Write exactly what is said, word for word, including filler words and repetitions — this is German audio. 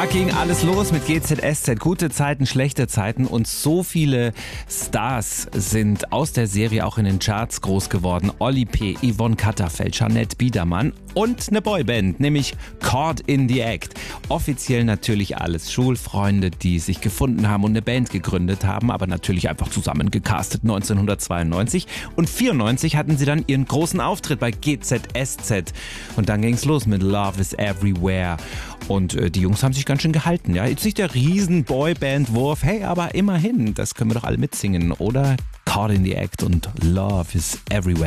Da ging alles los mit G Z S Z. Gute Zeiten, schlechte Zeiten und so viele Stars sind aus der Serie auch in den Charts groß geworden. Oli P., Yvonne Katterfeld, Jeanette Biedermann und eine Boyband, nämlich Caught in the Act. Offiziell natürlich alles Schulfreunde, die sich gefunden haben und eine Band gegründet haben, aber natürlich einfach zusammen gecastet neunzehnhundertzweiundneunzig. Und vierundneunzig hatten sie dann ihren großen Auftritt bei G Z S Z. Und dann ging's los mit Love is Everywhere. Und äh, die Jungs haben sich ganz schön gehalten. Ja? Jetzt nicht der riesen Boyband-Wurf, hey, aber immerhin, das können wir doch alle mitsingen, oder? Caught in the Act und Love is Everywhere.